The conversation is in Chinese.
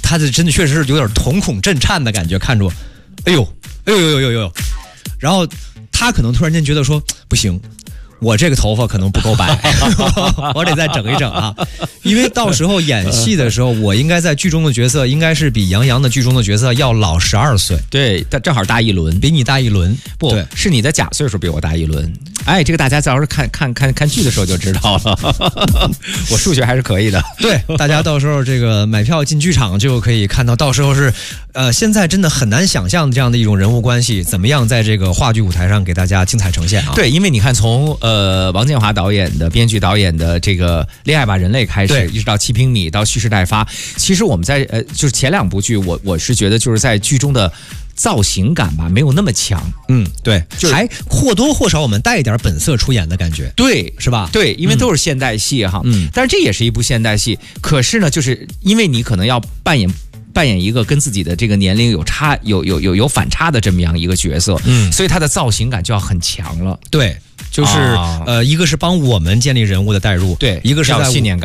他的真的确实是有点瞳孔震颤的感觉，看着，哎呦，然后他可能突然间觉得说不行。我这个头发可能不够白，我得再整一整啊！因为到时候演戏的时候，我应该在剧中的角色应该是比杨洋的剧中的角色要老12岁。 对，他正好大一轮， 比你大一轮。 不是你的假岁数比我大一轮。哎，这个大家到时候看剧的时候就知道了。我数学还是可以的。 对，大家到时候这个买票进剧场就可以看到，到时候是现在真的很难想象这样的一种人物关系，怎么样在这个话剧舞台上给大家精彩呈现啊？ 对，因为你看从王建华导演的编剧导演的这个《恋爱吧人类》开始，一直到《七平米》到《蓄势待发》，其实我们在就是前2部剧，我是觉得就是在剧中的造型感吧没有那么强。 对，还或多或少我们带一点本色出演的感觉， 对， 是吧？ 对，因为都是现代戏哈。但是这也是一部现代戏，可是呢，就是因为你可能要扮演一个跟自己的这个年龄有反差的这么样一个角色，所以他的造型感就要很强了。 对。就是一个是帮我们建立人物的代入， 对， 一个是在信念感。